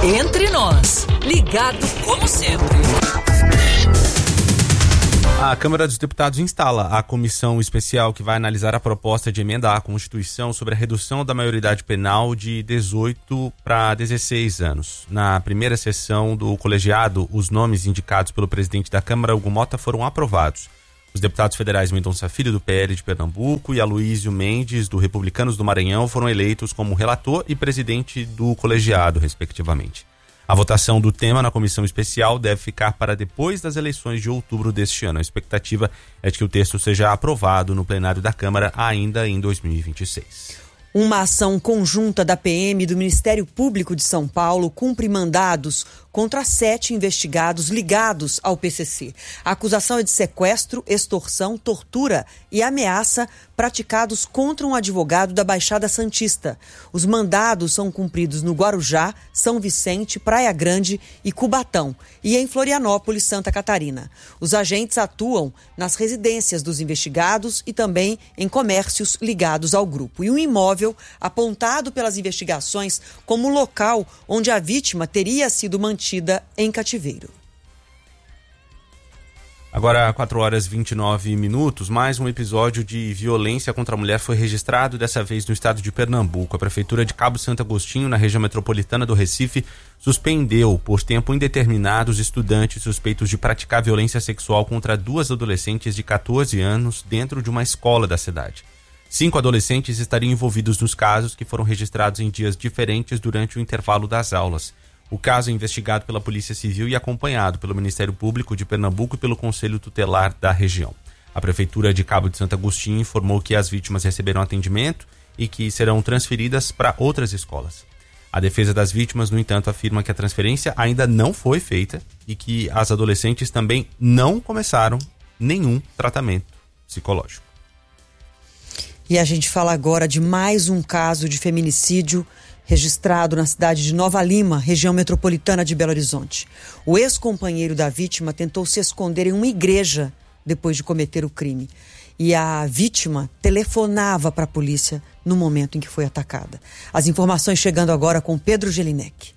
Entre nós, ligado como sempre. A Câmara dos Deputados instala a comissão especial que vai analisar a proposta de emenda à Constituição sobre a redução da maioridade penal de 18 para 16 anos. Na primeira sessão do colegiado, os nomes indicados pelo presidente da Câmara, Hugo Mota, foram aprovados. Os deputados federais Mendonça Filho, do PL de Pernambuco, e Aloísio Mendes, do Republicanos do Maranhão, foram eleitos como relator e presidente do colegiado, respectivamente. A votação do tema na comissão especial deve ficar para depois das eleições de outubro deste ano. A expectativa é de que o texto seja aprovado no plenário da Câmara ainda em 2026. Uma ação conjunta da PM e do Ministério Público de São Paulo cumpre mandados contra 7 investigados ligados ao PCC. A acusação é de sequestro, extorsão, tortura e ameaça praticados contra um advogado da Baixada Santista. Os mandados são cumpridos no Guarujá, São Vicente, Praia Grande e Cubatão e em Florianópolis, Santa Catarina. Os agentes atuam nas residências dos investigados e também em comércios ligados ao grupo. E um imóvel apontado pelas investigações como local onde a vítima teria sido mantida em cativeiro. Agora, 4h29, mais um episódio de violência contra a mulher foi registrado, dessa vez no estado de Pernambuco. A Prefeitura de Cabo Santo Agostinho, na região metropolitana do Recife, suspendeu por tempo indeterminado os estudantes suspeitos de praticar violência sexual contra 2 adolescentes de 14 anos dentro de uma escola da cidade. 5 adolescentes estariam envolvidos nos casos, que foram registrados em dias diferentes durante o intervalo das aulas. O caso é investigado pela Polícia Civil e acompanhado pelo Ministério Público de Pernambuco e pelo Conselho Tutelar da região. A Prefeitura de Cabo de Santo Agostinho informou que as vítimas receberam atendimento e que serão transferidas para outras escolas. A defesa das vítimas, no entanto, afirma que a transferência ainda não foi feita e que as adolescentes também não começaram nenhum tratamento psicológico. E a gente fala agora de mais um caso de feminicídio registrado na cidade de Nova Lima, região metropolitana de Belo Horizonte. O ex-companheiro da vítima tentou se esconder em uma igreja depois de cometer o crime. E a vítima telefonava para a polícia no momento em que foi atacada. As informações chegando agora com Pedro Gelinek.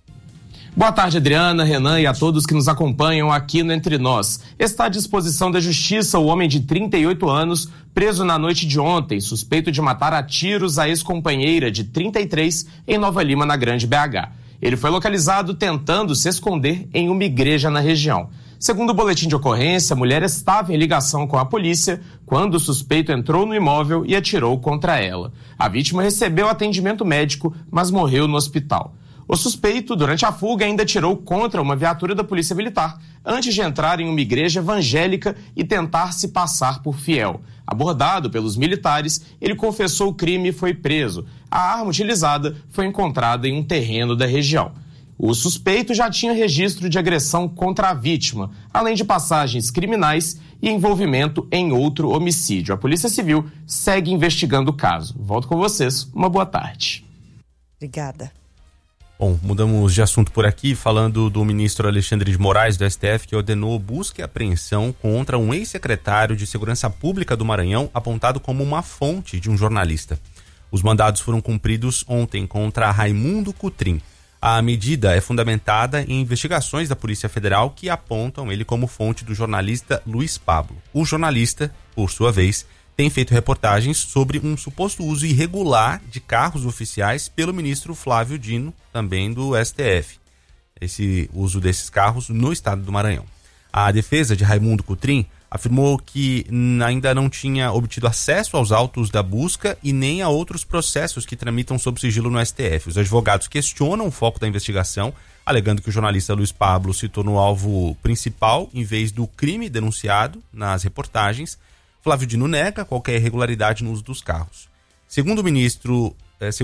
Boa tarde, Adriana, Renan e a todos que nos acompanham aqui no Entre Nós. Está à disposição da Justiça o homem de 38 anos, preso na noite de ontem, suspeito de matar a tiros a ex-companheira de 33 em Nova Lima, na Grande BH. Ele foi localizado tentando se esconder em uma igreja na região. Segundo o boletim de ocorrência, a mulher estava em ligação com a polícia quando o suspeito entrou no imóvel e atirou contra ela. A vítima recebeu atendimento médico, mas morreu no hospital. O suspeito, durante a fuga, ainda atirou contra uma viatura da Polícia Militar, antes de entrar em uma igreja evangélica e tentar se passar por fiel. Abordado pelos militares, ele confessou o crime e foi preso. A arma utilizada foi encontrada em um terreno da região. O suspeito já tinha registro de agressão contra a vítima, além de passagens criminais e envolvimento em outro homicídio. A Polícia Civil segue investigando o caso. Volto com vocês. Uma boa tarde. Obrigada. Bom, mudamos de assunto por aqui, falando do ministro Alexandre de Moraes, do STF, que ordenou busca e apreensão contra um ex-secretário de Segurança Pública do Maranhão, apontado como uma fonte de um jornalista. Os mandados foram cumpridos ontem contra Raimundo Cutrim. A medida é fundamentada em investigações da Polícia Federal que apontam ele como fonte do jornalista Luiz Pablo. O jornalista, por sua vez, tem feito reportagens sobre um suposto uso irregular de carros oficiais pelo ministro Flávio Dino, também do STF. Esse uso desses carros no estado do Maranhão. A defesa de Raimundo Cutrim afirmou que ainda não tinha obtido acesso aos autos da busca e nem a outros processos que tramitam sob sigilo no STF. Os advogados questionam o foco da investigação, alegando que o jornalista Luiz Pablo se tornou alvo principal em vez do crime denunciado nas reportagens. Flávio Dino nega qualquer irregularidade no uso dos carros. Segundo o ministro,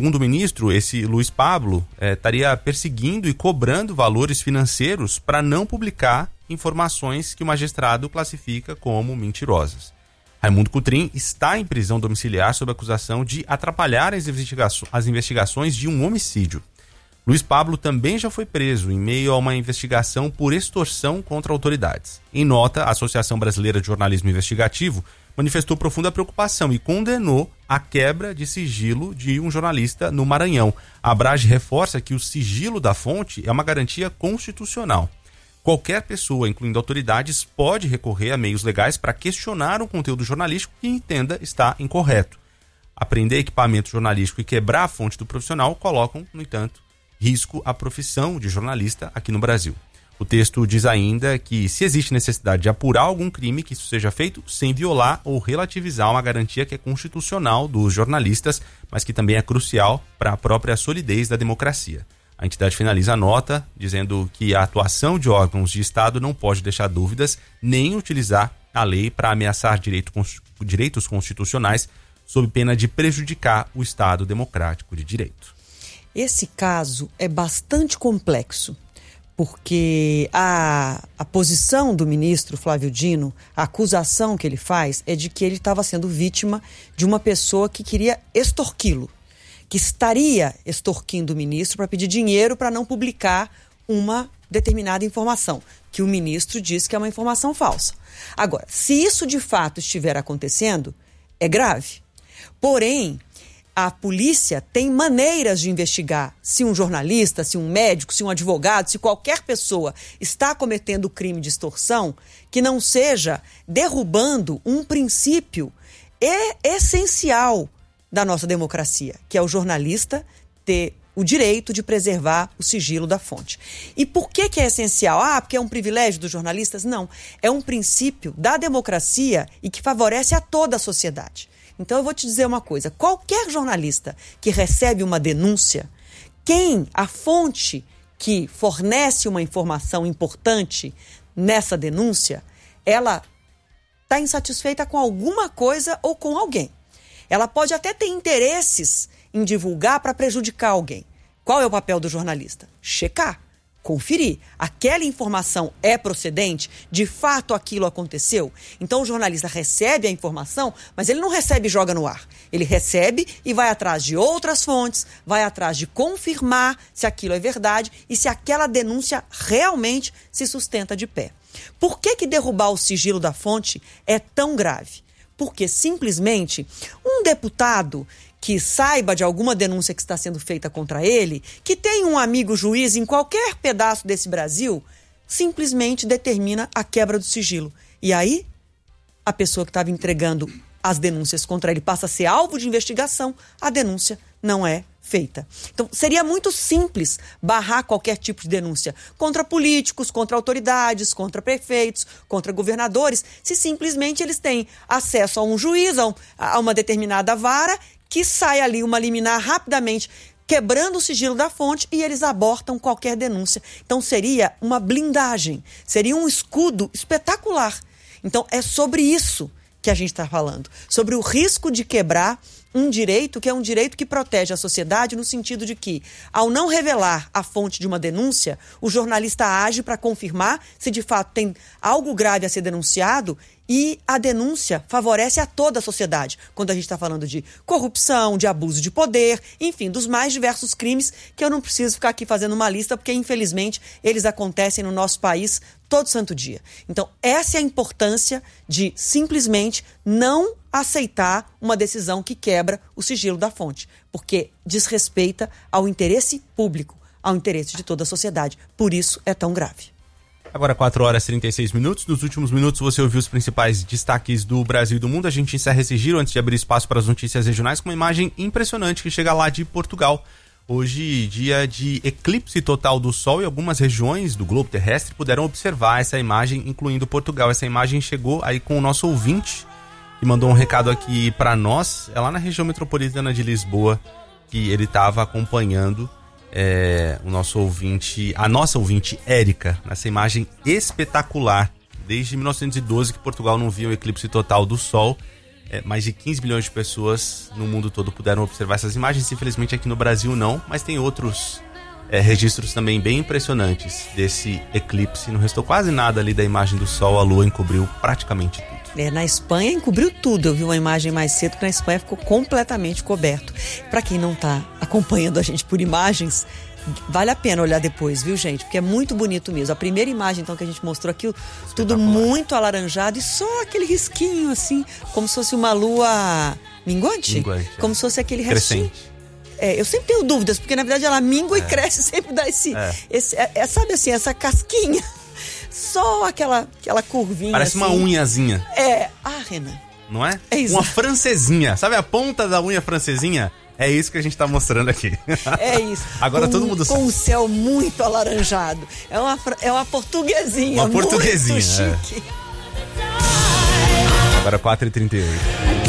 esse Luiz Pablo estaria perseguindo e cobrando valores financeiros para não publicar informações que o magistrado classifica como mentirosas. Raimundo Cutrim está em prisão domiciliar sob acusação de atrapalhar as investigações de um homicídio. Luiz Pablo também já foi preso em meio a uma investigação por extorsão contra autoridades. Em nota, a Associação Brasileira de Jornalismo Investigativo manifestou profunda preocupação e condenou a quebra de sigilo de um jornalista no Maranhão. A Abrage reforça que o sigilo da fonte é uma garantia constitucional. Qualquer pessoa, incluindo autoridades, pode recorrer a meios legais para questionar o conteúdo jornalístico que entenda estar incorreto. Apreender equipamento jornalístico e quebrar a fonte do profissional colocam, no entanto, risco à profissão de jornalista aqui no Brasil. O texto diz ainda que, se existe necessidade de apurar algum crime, que isso seja feito sem violar ou relativizar uma garantia que é constitucional dos jornalistas, mas que também é crucial para a própria solidez da democracia. A entidade finaliza a nota dizendo que a atuação de órgãos de Estado não pode deixar dúvidas nem utilizar a lei para ameaçar direitos constitucionais sob pena de prejudicar o Estado democrático de direito. Esse caso é bastante complexo, porque a posição do ministro Flávio Dino, a acusação que ele faz é de que ele estava sendo vítima de uma pessoa que queria extorquí-lo, que estaria extorquindo o ministro para pedir dinheiro para não publicar uma determinada informação, que o ministro diz que é uma informação falsa. Agora, se isso de fato estiver acontecendo, é grave. Porém, a polícia tem maneiras de investigar se um jornalista, se um médico, se um advogado, se qualquer pessoa está cometendo crime de extorsão, que não seja derrubando um princípio essencial da nossa democracia, que é o jornalista ter o direito de preservar o sigilo da fonte. E por que é essencial? Porque é um privilégio dos jornalistas? Não. É um princípio da democracia e que favorece a toda a sociedade. Então eu vou te dizer uma coisa, qualquer jornalista que recebe uma denúncia, a fonte que fornece uma informação importante nessa denúncia, ela está insatisfeita com alguma coisa ou com alguém. Ela pode até ter interesses em divulgar para prejudicar alguém. Qual é o papel do jornalista? Checar. Conferir. Aquela informação é procedente? De fato aquilo aconteceu? Então o jornalista recebe a informação, mas ele não recebe e joga no ar. Ele recebe e vai atrás de outras fontes, vai atrás de confirmar se aquilo é verdade e se aquela denúncia realmente se sustenta de pé. Por que derrubar o sigilo da fonte é tão grave? Porque simplesmente um deputado que saiba de alguma denúncia que está sendo feita contra ele, que tem um amigo juiz em qualquer pedaço desse Brasil, simplesmente determina a quebra do sigilo. E aí, a pessoa que estava entregando as denúncias contra ele passa a ser alvo de investigação, a denúncia não é feita. Então, seria muito simples barrar qualquer tipo de denúncia contra políticos, contra autoridades, contra prefeitos, contra governadores, se simplesmente eles têm acesso a um juiz, a uma determinada vara, que sai ali uma liminar rapidamente, quebrando o sigilo da fonte e eles abortam qualquer denúncia. Então seria uma blindagem, seria um escudo espetacular. Então é sobre isso que a gente está falando, sobre o risco de quebrar um direito que é um direito que protege a sociedade no sentido de que, ao não revelar a fonte de uma denúncia, o jornalista age para confirmar se de fato tem algo grave a ser denunciado e a denúncia favorece a toda a sociedade. Quando a gente está falando de corrupção, de abuso de poder, enfim, dos mais diversos crimes que eu não preciso ficar aqui fazendo uma lista porque, infelizmente, eles acontecem no nosso país todo santo dia. Então, essa é a importância de simplesmente não aceitar uma decisão que quebra o sigilo da fonte, porque desrespeita ao interesse público, ao interesse de toda a sociedade. Por isso é tão grave. Agora 4 horas e 36 minutos. Nos últimos minutos você ouviu os principais destaques do Brasil e do mundo. A gente encerra esse giro antes de abrir espaço para as notícias regionais com uma imagem impressionante que chega lá de Portugal. Hoje, dia de eclipse total do Sol, e algumas regiões do globo terrestre puderam observar essa imagem, incluindo Portugal. Essa imagem chegou aí com o nosso ouvinte, que mandou um recado aqui para nós. É lá na região metropolitana de Lisboa que ele estava acompanhando a nossa ouvinte Érica, nessa imagem espetacular. Desde 1912 que Portugal não via o eclipse total do Sol. Mais de 15 milhões de pessoas no mundo todo puderam observar essas imagens. Infelizmente aqui no Brasil não, mas tem outros registros também bem impressionantes desse eclipse. Não restou quase nada ali da imagem do Sol, a Lua encobriu praticamente tudo. Na Espanha encobriu tudo. Eu vi uma imagem mais cedo que na Espanha ficou completamente coberto. Para quem não está acompanhando a gente por imagens, Vale a pena olhar depois, viu, gente? Porque é muito bonito mesmo. A primeira imagem, então, que a gente mostrou aqui, tudo muito alaranjado e só aquele risquinho, assim, como se fosse uma lua minguante. Como se fosse aquele restinho. Eu sempre tenho dúvidas, porque na verdade ela mingua e cresce, sempre dá sabe assim, essa casquinha. Só aquela curvinha. Parece assim. Uma unhazinha. Renan. Não é? É isso. Uma francesinha. Sabe a ponta da unha francesinha? É isso que a gente tá mostrando aqui. É isso. Agora todo mundo sabe. Com o céu muito alaranjado. É uma portuguesinha. Uma portuguesinha. Muito chique. Agora 4h38.